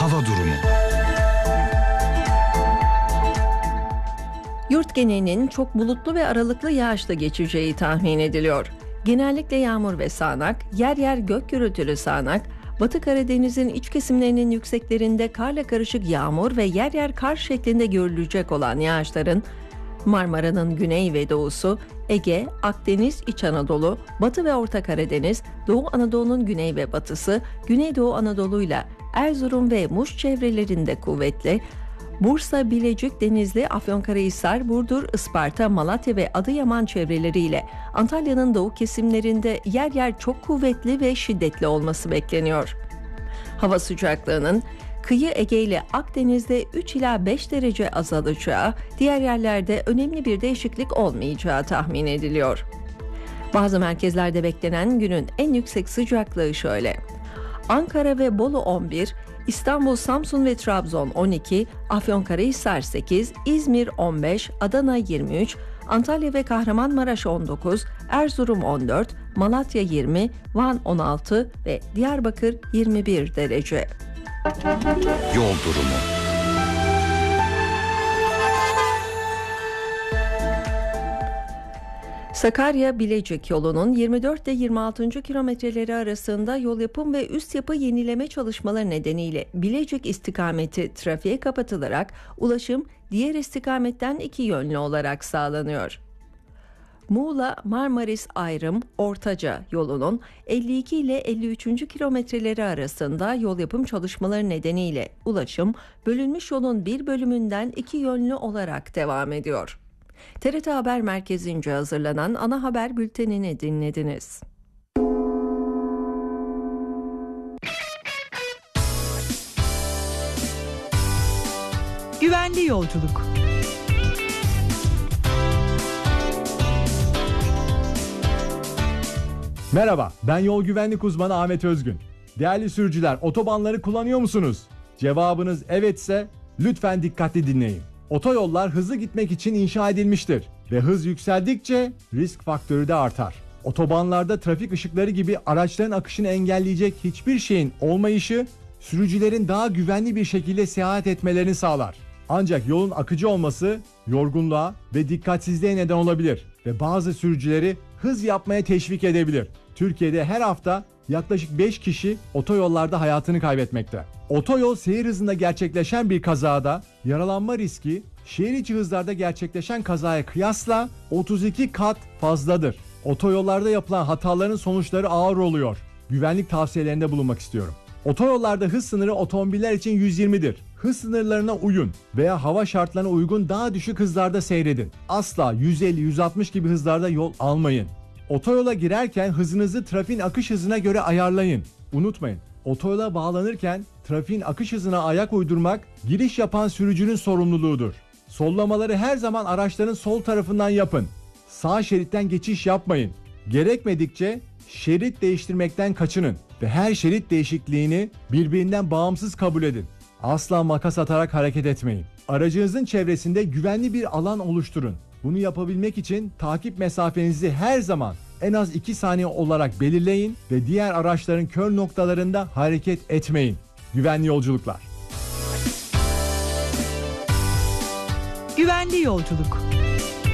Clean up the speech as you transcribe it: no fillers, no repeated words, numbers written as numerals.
hava durumu. Yurt genelinin çok bulutlu ve aralıklı yağışla geçeceği tahmin ediliyor. Genellikle yağmur ve sağanak, yer yer gök gürültülü sağanak, Batı Karadeniz'in iç kesimlerinin yükseklerinde karla karışık yağmur ve yer yer kar şeklinde görülecek olan yağışların Marmara'nın güney ve doğusu, Ege, Akdeniz, İç Anadolu, Batı ve Orta Karadeniz, Doğu Anadolu'nun güney ve batısı, Güneydoğu Anadolu'yla Erzurum ve Muş çevrelerinde kuvvetli, Bursa, Bilecik, Denizli, Afyonkarahisar, Burdur, Isparta, Malatya ve Adıyaman çevreleriyle Antalya'nın doğu kesimlerinde yer yer çok kuvvetli ve şiddetli olması bekleniyor. Hava sıcaklığının kıyı Ege ile Akdeniz'de 3 ila 5 derece azalacağı, diğer yerlerde önemli bir değişiklik olmayacağı tahmin ediliyor. Bazı merkezlerde beklenen günün en yüksek sıcaklığı şöyle: Ankara ve Bolu 11, İstanbul, Samsun ve Trabzon 12, Afyonkarahisar 8, İzmir 15, Adana 23, Antalya ve Kahramanmaraş 19, Erzurum 14, Malatya 20, Van 16 ve Diyarbakır 21 derece. Yol durumu. Sakarya-Bilecik yolunun 24 ile 26. kilometreleri arasında yol yapım ve üst yapı yenileme çalışmaları nedeniyle Bilecik istikameti trafiğe kapatılarak ulaşım diğer istikametten iki yönlü olarak sağlanıyor. Muğla-Marmaris ayrım Ortaca yolunun 52 ile 53. kilometreleri arasında yol yapım çalışmaları nedeniyle ulaşım bölünmüş yolun bir bölümünden iki yönlü olarak devam ediyor. TRT Haber Merkezi'nce hazırlanan ana haber bültenini dinlediniz. Güvenli yolculuk. Merhaba, ben yol güvenlik uzmanı Ahmet Özgün. Değerli sürücüler, otobanları kullanıyor musunuz? Cevabınız evetse lütfen dikkatli dinleyin. Otoyollar hızlı gitmek için inşa edilmiştir ve hız yükseldikçe risk faktörü de artar. Otobanlarda trafik ışıkları gibi araçların akışını engelleyecek hiçbir şeyin olmayışı sürücülerin daha güvenli bir şekilde seyahat etmelerini sağlar. Ancak yolun akıcı olması yorgunluğa ve dikkatsizliğe neden olabilir ve bazı sürücüleri hız yapmaya teşvik edebilir. Türkiye'de her hafta yaklaşık 5 kişi otoyollarda hayatını kaybetmekte. Otoyol seyir hızında gerçekleşen bir kazada yaralanma riski şehir içi hızlarda gerçekleşen kazaya kıyasla 32 kat fazladır. Otoyollarda yapılan hataların sonuçları ağır oluyor. Güvenlik tavsiyelerinde bulunmak istiyorum. Otoyollarda hız sınırı otomobiller için 120'dir. Hız sınırlarına uyun veya hava şartlarına uygun daha düşük hızlarda seyredin. Asla 150-160 gibi hızlarda yol almayın. Otoyola girerken hızınızı trafiğin akış hızına göre ayarlayın. Unutmayın, otoyola bağlanırken trafiğin akış hızına ayak uydurmak giriş yapan sürücünün sorumluluğudur. Sollamaları her zaman araçların sol tarafından yapın. Sağ şeritten geçiş yapmayın. Gerekmedikçe şerit değiştirmekten kaçının ve her şerit değişikliğini birbirinden bağımsız kabul edin. Asla makas atarak hareket etmeyin. Aracınızın çevresinde güvenli bir alan oluşturun. Bunu yapabilmek için takip mesafenizi her zaman en az 2 saniye olarak belirleyin ve diğer araçların kör noktalarında hareket etmeyin. Güvenli yolculuklar. Güvenli yolculuk.